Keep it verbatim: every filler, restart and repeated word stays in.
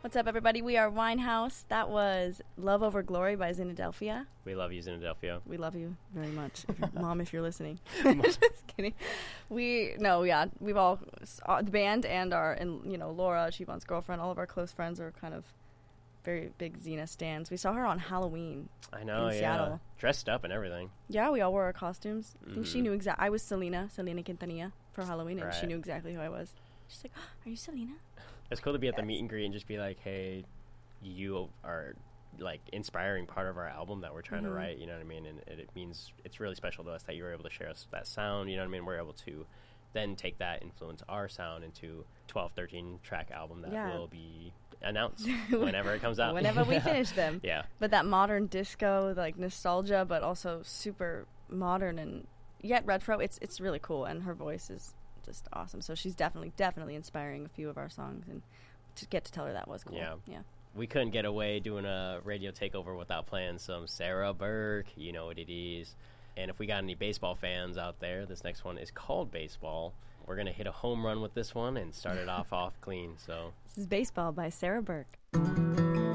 What's up, everybody? We are Winehouse. That was Love Over Glory by Xenodelphia. We love you, Xenodelphia. We love you very much. If you're, Mom, if you're listening. Just kidding. We, no, yeah, we've all, uh, the band and our, and you know, Laura, Siobhan's girlfriend, all of our close friends are kind of very big Xena stans. We saw her on Halloween. I know, in yeah. Seattle. Dressed up and everything. Yeah, we all wore our costumes. I think Mhm. she knew exactly. I was Selena, Selena Quintanilla for Halloween, and Right. she knew exactly who I was. She's like, oh, are you Selena? It's cool to be at the Yes. meet and greet and just be like, hey, you are like inspiring part of our album that we're trying Mhm. to write, you know what I mean? And it, it means it's really special to us that you were able to share us that sound, you know what I mean? We're able to then take that, influence our sound into twelve, thirteen track album that Yeah. will be announced whenever it comes out. Whenever we finish them. Yeah. But that modern disco, like nostalgia, but also super modern and yet retro, it's it's really cool. And her voice is just awesome. So she's definitely, definitely inspiring a few of our songs. And to get to tell her that was cool. Yeah. Yeah. We couldn't get away doing a radio takeover without playing some Sarah Burke. You know what it is. And if we got any baseball fans out there, this next one is called Baseball. We're going to hit a home run with this one and start it off off clean. So This is Baseball by Sarah Burke.